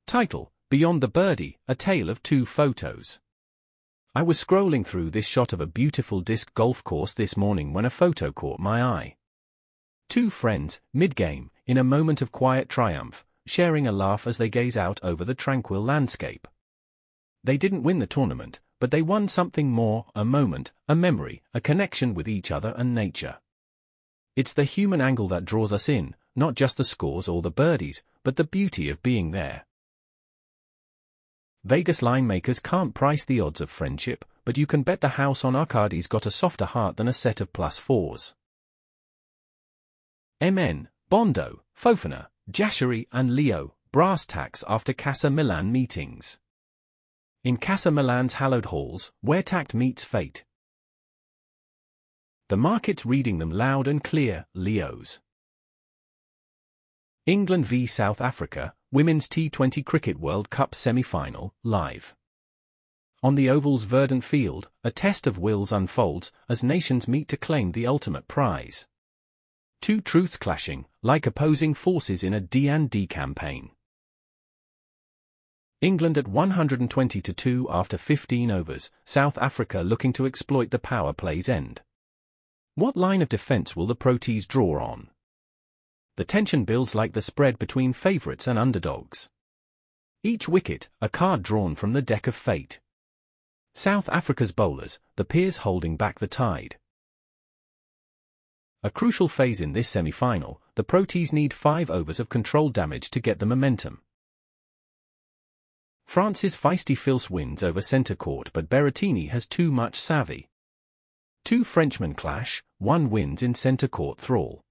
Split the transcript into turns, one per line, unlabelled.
Title: Beyond the Birdie, A Tale of Two Photos. I was scrolling through this shot of a beautiful disc golf course this morning when a photo caught my eye. Two friends, mid-game, in a moment of quiet triumph, sharing a laugh as they gaze out over the tranquil landscape. They didn't win the tournament, but they won something more, a moment, a memory, a connection with each other and nature. It's the human angle that draws us in, not just the scores or the birdies, but the beauty of being there. Vegas line makers can't price the odds of friendship, but you can bet the house on Arcadi's got a softer heart than a set of +4s. MN, Bondo, Fofana, Jashari and Leo, brass tacks after Casa Milan meetings. In Casa Milan's hallowed halls, where tact meets fate. The market's reading them loud and clear, Leos. England v South Africa, Women's T20 Cricket World Cup semi-final, live. On the Oval's verdant field, a test of wills unfolds as nations meet to claim the ultimate prize. Two truths clashing, like opposing forces in a D&D campaign. England at 120-2 after 15 overs, South Africa looking to exploit the power play's end. What line of defence will the Proteas draw on? The tension builds like the spread between favourites and underdogs. Each wicket, a card drawn from the deck of fate. South Africa's bowlers, the peers holding back the tide. A crucial phase in this semi-final, the Proteas need 5 overs of controlled damage to get the momentum. France's feisty Fils wins over centre court, but Berrettini has too much savvy. Two Frenchmen clash, one wins in centre court thrall.